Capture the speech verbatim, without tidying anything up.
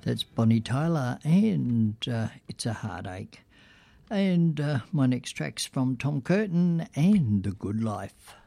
That's Bonnie Tyler and uh, It's a Heartache. And uh, my next track's from Tom Curtin and The Good Life.